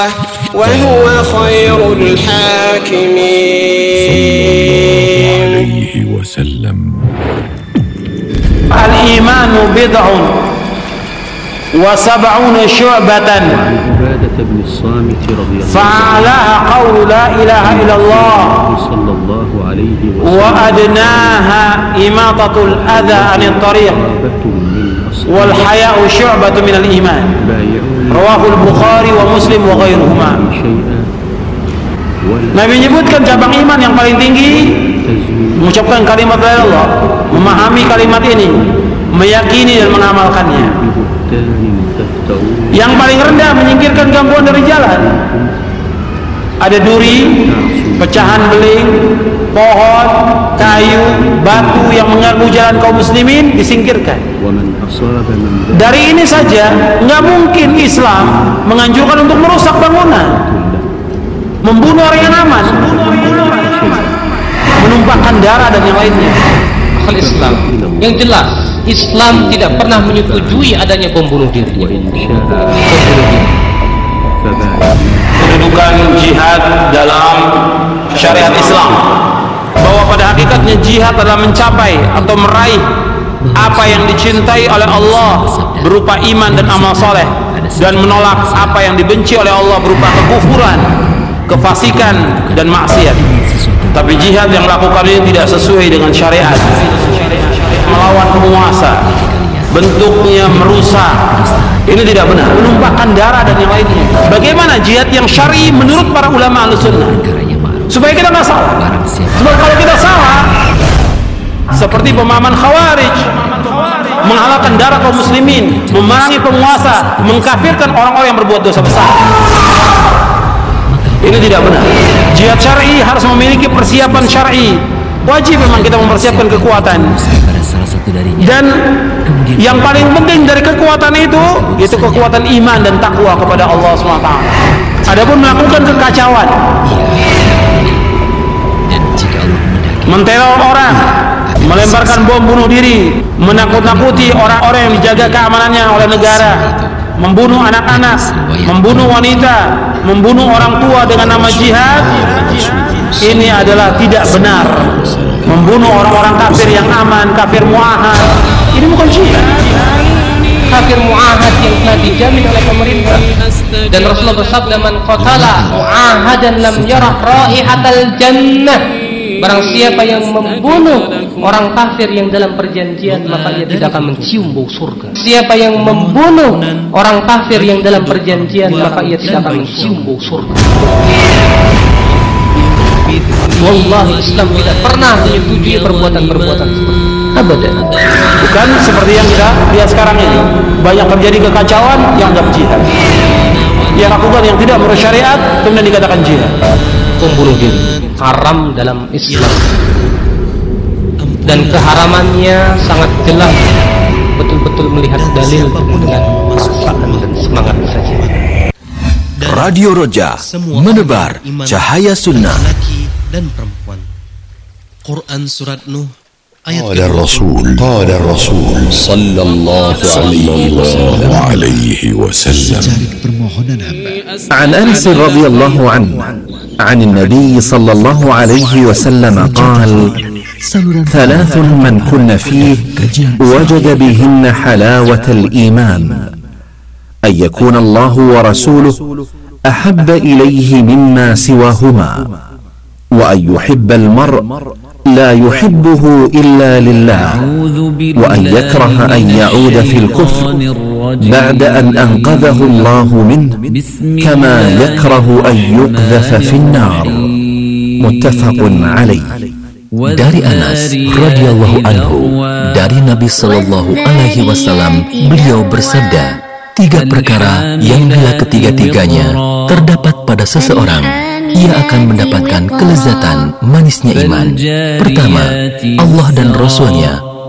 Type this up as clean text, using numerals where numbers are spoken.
وهو خير الحاكمين. عليه وسلم. الإيمان بضع وسبعون شعبة عبادة بن الصامت رضي الله عنه فأعلاها قول لا إله إلا الله صلى الله عليه وسلم وأدناها إماطة الأذى عن الطريق والحياء شعبة من الإيمان رواه البخاري ومسلم وغيرهما. Nabi menyebutkan cabang iman yang paling tinggi mengucapkan kalimat la ilaha illallah, memahami kalimat ini, meyakini dan mengamalkannya. Yang paling rendah menyingkirkan gangguan dari jalan. Ada duri, pecahan beling, pohon, kayu, batu yang mengganggu jalan kaum muslimin disingkirkan. Dari ini saja nggak mungkin Islam menganjurkan untuk merusak bangunan, membunuh orang yang aman, menumpahkan darah dan yang lainnya. Akal Islam yang jelas, Islam tidak pernah menyetujui adanya bom bunuh diri. Kedudukan jihad dalam syariat Islam, bahwa pada hakikatnya jihad adalah mencapai atau meraih apa yang dicintai oleh Allah berupa iman dan amal soleh, dan menolak apa yang dibenci oleh Allah berupa kekufuran, kefasikan dan maksiat. Tapi jihad yang lakukan ini tidak sesuai dengan syariat, melawan penguasa, bentuknya merusak, ini tidak benar, menumpahkan darah dan yang lainnya. Bagaimana jihad yang syar'i menurut para ulama Ahlussunnah? Supaya kita nggak salah. Sebab kalau kita salah, seperti pemahaman Khawarij, menghalalkan darah kaum muslimin, memerangi penguasa, mengkafirkan orang-orang yang berbuat dosa besar. Ini tidak benar. Jihad syar'i harus memiliki persiapan syar'i. Wajib memang kita mempersiapkan kekuatan. Dan yang paling penting dari kekuatan itu kekuatan iman dan takwa kepada Allah SWT. Adapun melakukan kekacauan, menteror orang, melemparkan bom bunuh diri, menakut-nakuti orang-orang yang dijaga keamanannya oleh negara, membunuh anak-anak, membunuh wanita, membunuh orang tua dengan nama jihad, ini adalah tidak benar. Membunuh orang-orang kafir yang aman, kafir mu'ahad, ini bukan jihad. Kafir mu'ahad yang telah dijamin oleh pemerintah, dan Rasulullah bersabda, man qatala mu'ahadan lam yarah raihatal jannah. Barang siapa yang membunuh orang kafir yang dalam perjanjian, maka ia tidak akan mencium bau surga. Siapa yang membunuh orang kafir yang dalam perjanjian, maka ia tidak akan mencium bau surga. Wallahi, Islam tidak pernah menyetujui perbuatan-perbuatan seperti itu. Abadan. Bukan seperti yang kita lihat sekarang ini. Banyak terjadi kekacauan yang anggap jihad. Yang lakukan yang tidak menurut syariat kemudian dikatakan jihad. Pembunuh diri haram dalam Islam, dan keharamannya sangat jelas, betul-betul melihat dalil dengan perasaan dan semangat saja. Radio Roja menebar cahaya sunnah. Laki dan perempuan. Quran surat Nuh ayat قال الرسول صلى الله عليه وسلم. عن أنس رضي الله عنه عن النبي صلى الله عليه وسلم قال: ثلاث من كن فيه وجد بهن حلاوة الإيمان: أن يكون الله ورسوله أحب إليه مما سواهما، وأن يحب المرء لا يحبه إلا لله، وأن يكره أن يعود في الكفر بعد أن أنقذه الله منه كما يكره أن يقذف في النار. متفق عليه. Dari Anas radhiyallahu anhu, dari Nabi sallallahu alaihi wasallam, beliau bersabda, 3 perkara yang bila ketiga-tiganya terdapat pada seseorang, ia akan mendapatkan kelezatan manisnya iman. Pertama, Allah dan Rasul-Nya